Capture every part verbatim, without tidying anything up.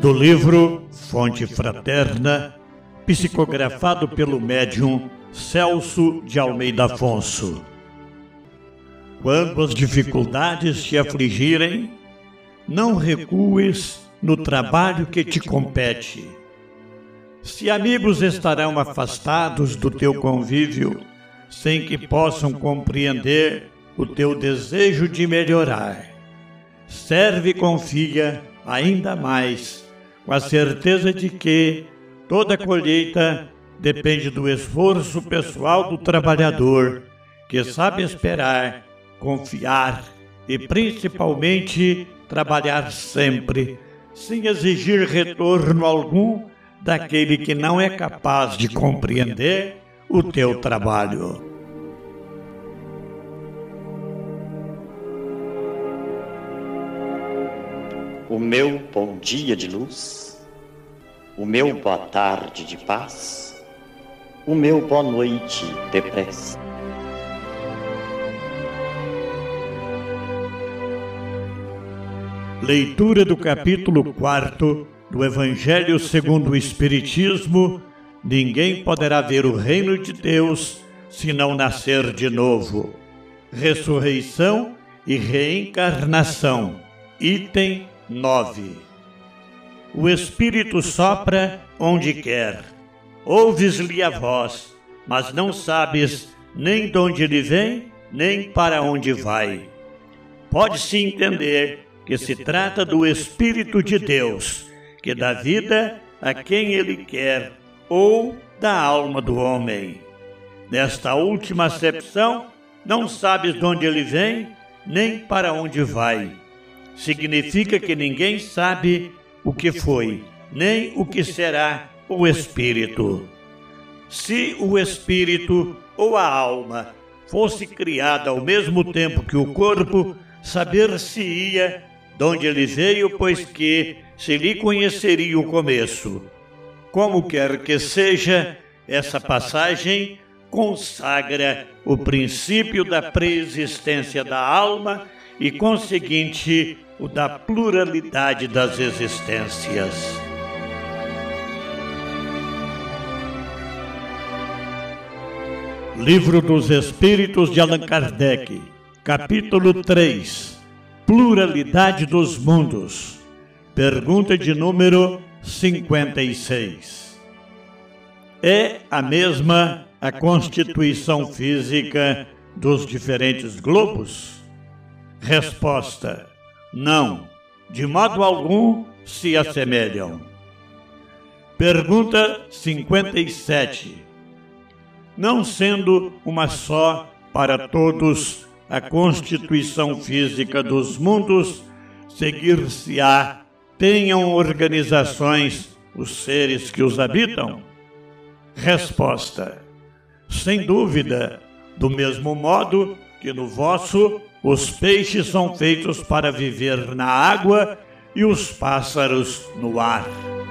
Do livro Fonte Fraterna, psicografado pelo médium Celso de Almeida Afonso. Quando as dificuldades te afligirem, não recues no trabalho que te compete. Se amigos estarão afastados do teu convívio, sem que possam compreender o teu desejo de melhorar, serve e confia ainda mais, com a certeza de que toda colheita depende do esforço pessoal do trabalhador, que sabe esperar, confiar e principalmente trabalhar sempre, sem exigir retorno algum daquele que não é capaz de compreender o teu trabalho. O meu bom dia de luz, o meu boa tarde de paz, o meu boa noite de prece. Leitura do capítulo quarto do Evangelho segundo o Espiritismo. Ninguém poderá ver o reino de Deus se não nascer de novo. Ressurreição e reencarnação. Item nove. O Espírito sopra onde quer. Ouves-lhe a voz, mas não sabes nem de onde ele vem, nem para onde vai. Pode-se entender que se trata do Espírito de Deus, que dá vida a quem ele quer, ou da alma do homem. Nesta última acepção, não sabes de onde ele vem, nem para onde vai. Significa que ninguém sabe o que foi, nem o que será o Espírito. Se o Espírito ou a alma fosse criada ao mesmo tempo que o corpo, saber-se-ia de onde ele veio, pois que se lhe conheceria o começo. Como quer que seja, essa passagem consagra o princípio da preexistência da alma e, conseguinte, o da pluralidade das existências. Livro dos Espíritos de Allan Kardec, capítulo três. Pluralidade dos mundos. Pergunta de número cinquenta e seis. É a mesma a constituição física dos diferentes globos? Resposta: não, de modo algum se assemelham. Pergunta cinquenta e sete. Não sendo uma só para todos a constituição física dos mundos, seguir-se-á tenham organizações os seres que os habitam? Resposta: sem dúvida, do mesmo modo que no vosso os peixes são feitos para viver na água e os pássaros no ar.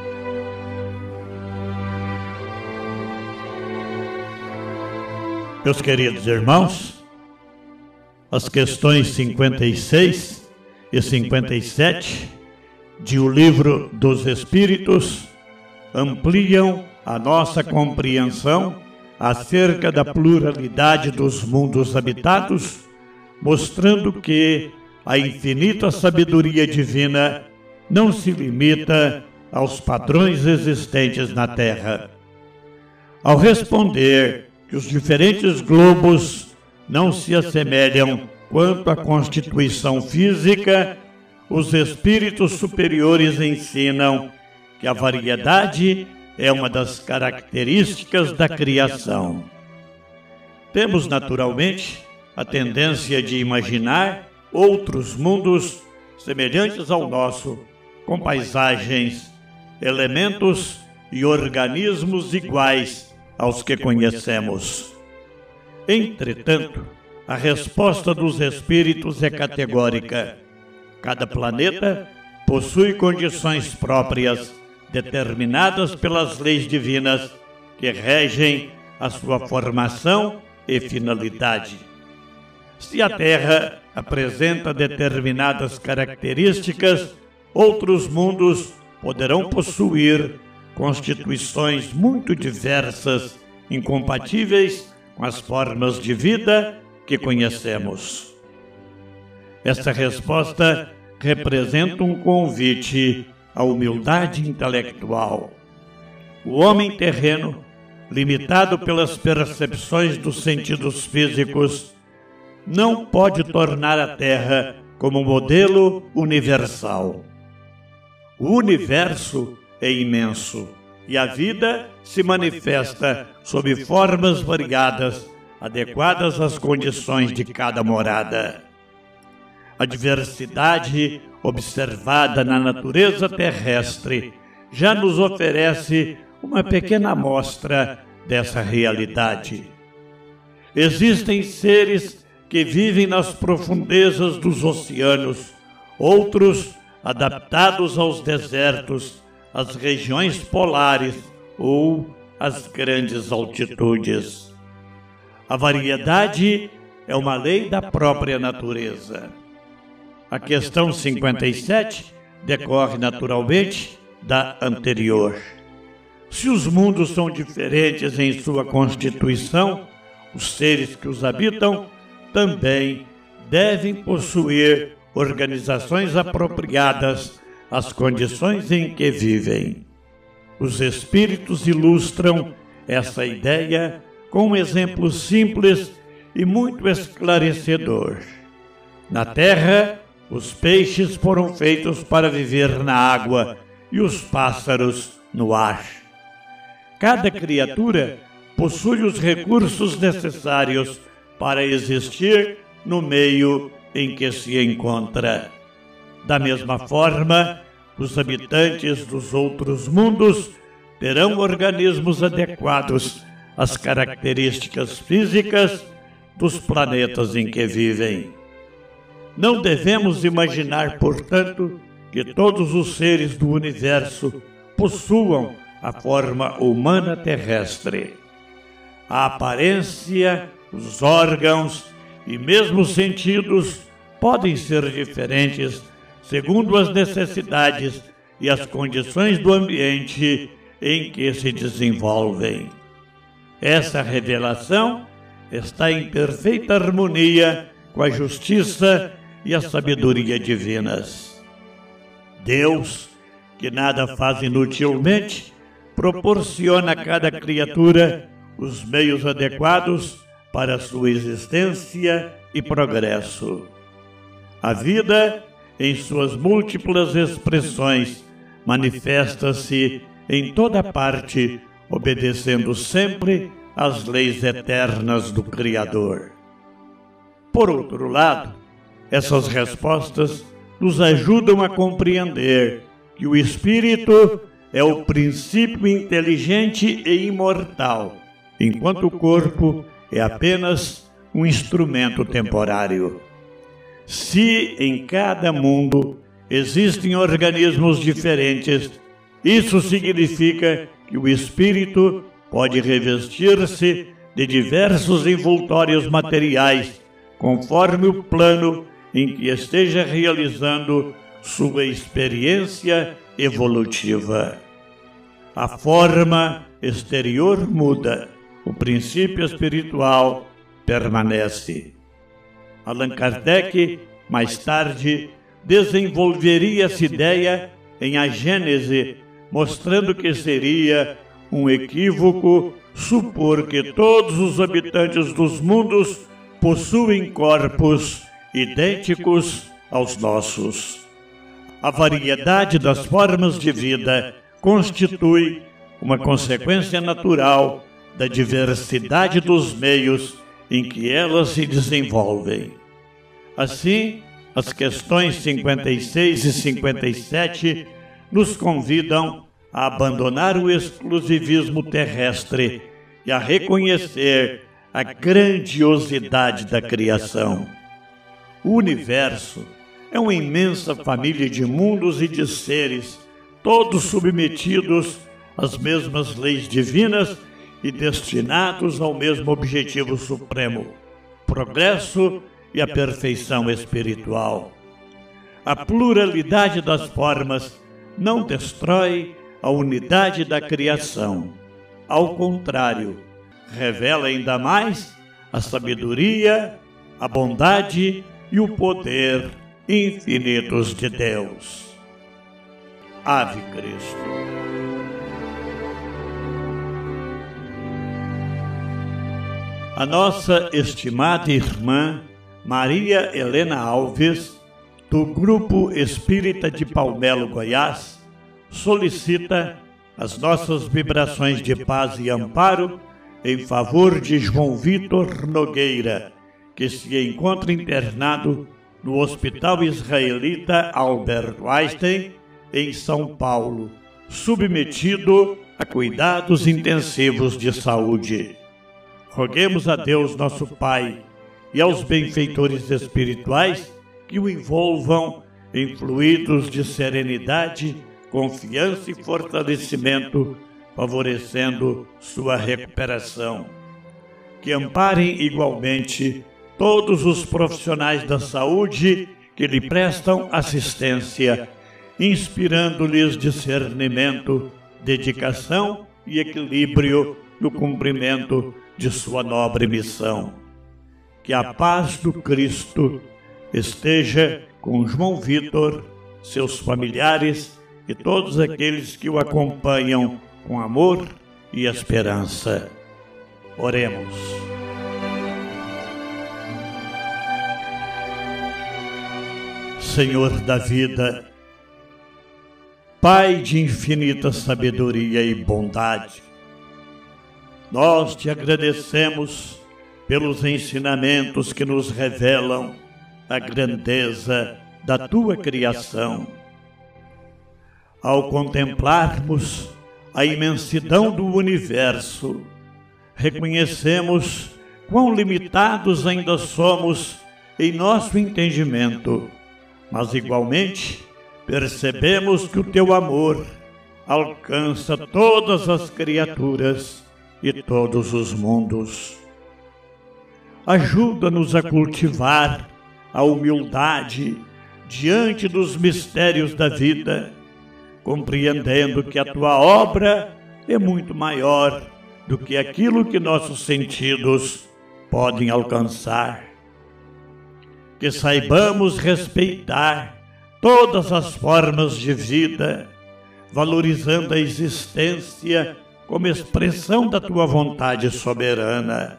Meus queridos irmãos, as questões cinquenta e seis e cinquenta e sete de O Livro dos Espíritos ampliam a nossa compreensão acerca da pluralidade dos mundos habitados, mostrando que a infinita sabedoria divina não se limita aos padrões existentes na Terra. Ao responder que os diferentes globos não se assemelham quanto à constituição física, os espíritos superiores ensinam que a variedade é uma das características da criação. Temos, naturalmente, a tendência de imaginar outros mundos semelhantes ao nosso, com paisagens, elementos e organismos iguais aos que conhecemos. Entretanto, a resposta dos espíritos é categórica. Cada planeta possui condições próprias, determinadas pelas leis divinas, que regem a sua formação e finalidade. Se a Terra apresenta determinadas características, outros mundos poderão possuir constituições muito diversas, incompatíveis com as formas de vida que conhecemos. Esta resposta representa um convite à humildade intelectual. O homem terreno, limitado pelas percepções dos sentidos físicos, não pode tornar a Terra como modelo universal. O universo é imenso e a vida se manifesta sob formas variadas, adequadas às condições de cada morada. A diversidade observada na natureza terrestre já nos oferece uma pequena amostra dessa realidade. Existem seres que vivem nas profundezas dos oceanos, outros adaptados aos desertos, às regiões polares ou às grandes altitudes. A variedade é uma lei da própria natureza. A questão cinquenta e sete decorre naturalmente da anterior. Se os mundos são diferentes em sua constituição, os seres que os habitam também devem possuir organizações apropriadas às condições em que vivem. Os espíritos ilustram essa ideia com um exemplo simples e muito esclarecedor. Na Terra, os peixes foram feitos para viver na água e os pássaros no ar. Cada criatura possui os recursos necessários para existir no meio em que se encontra. Da mesma forma, os habitantes dos outros mundos terão organismos adequados às características físicas dos planetas em que vivem. Não devemos imaginar, portanto, que todos os seres do universo possuam a forma humana terrestre. A aparência, os órgãos e mesmo os sentidos podem ser diferentes segundo as necessidades e as condições do ambiente em que se desenvolvem. Essa revelação está em perfeita harmonia com a justiça e a sabedoria divinas. Deus, que nada faz inutilmente, proporciona a cada criatura os meios adequados para sua existência e progresso. A vida, em suas múltiplas expressões, manifesta-se em toda parte, obedecendo sempre às leis eternas do Criador. Por outro lado, essas respostas nos ajudam a compreender que o espírito é o princípio inteligente e imortal, enquanto o corpo é apenas um instrumento temporário. Se em cada mundo existem organismos diferentes, isso significa que o espírito pode revestir-se de diversos envoltórios materiais, conforme o plano em que esteja realizando sua experiência evolutiva. A forma exterior muda, o princípio espiritual permanece. Allan Kardec, mais tarde, desenvolveria essa ideia em A Gênese, mostrando que seria um equívoco supor que todos os habitantes dos mundos possuem corpos idênticos aos nossos. A variedade das formas de vida constitui uma consequência natural da diversidade dos meios em que elas se desenvolvem. Assim, as questões cinquenta e seis e cinquenta e sete nos convidam a abandonar o exclusivismo terrestre e a reconhecer a grandiosidade da criação. O universo é uma imensa família de mundos e de seres, todos submetidos às mesmas leis divinas e destinados ao mesmo objetivo supremo, progresso e a perfeição espiritual. A pluralidade das formas não destrói a unidade da criação. Ao contrário, revela ainda mais a sabedoria, a bondade e o poder infinitos de Deus. Ave Cristo. A nossa estimada irmã Maria Helena Alves, do Grupo Espírita de Palmelo, Goiás, solicita as nossas vibrações de paz e amparo em favor de João Vitor Nogueira, que se encontra internado no Hospital Israelita Albert Einstein, em São Paulo, submetido a cuidados intensivos de saúde. Roguemos a Deus, nosso Pai, e aos benfeitores espirituais que o envolvam em fluidos de serenidade, confiança e fortalecimento, favorecendo sua recuperação. Que amparem igualmente todos os profissionais da saúde que lhe prestam assistência, inspirando-lhes discernimento, dedicação e equilíbrio no cumprimento de sua nobre missão. Que a paz do Cristo esteja com João Vitor, seus familiares e todos aqueles que o acompanham com amor e esperança. Oremos. Senhor da vida, Pai de infinita sabedoria e bondade, nós te agradecemos pelos ensinamentos que nos revelam a grandeza da tua criação. Ao contemplarmos a imensidão do universo, reconhecemos quão limitados ainda somos em nosso entendimento, mas igualmente percebemos que o teu amor alcança todas as criaturas e todos os mundos. Ajuda-nos a cultivar a humildade diante dos mistérios da vida, compreendendo que a tua obra é muito maior do que aquilo que nossos sentidos podem alcançar. Que saibamos respeitar todas as formas de vida, valorizando a existência como expressão da tua vontade soberana.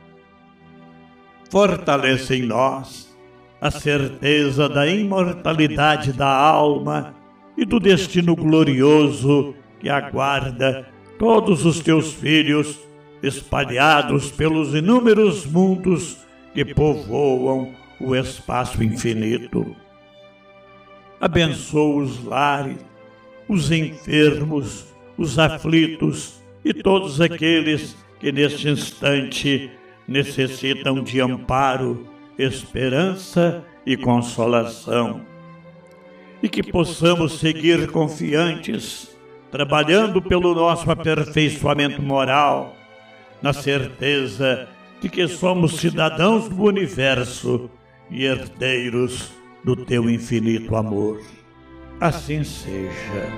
Fortalece em nós a certeza da imortalidade da alma e do destino glorioso que aguarda todos os teus filhos espalhados pelos inúmeros mundos que povoam o espaço infinito. Abençoa os lares, os enfermos, os aflitos e todos aqueles que neste instante necessitam de amparo, esperança e consolação. E que possamos seguir confiantes, trabalhando pelo nosso aperfeiçoamento moral, na certeza de que somos cidadãos do universo e herdeiros do teu infinito amor. Assim seja.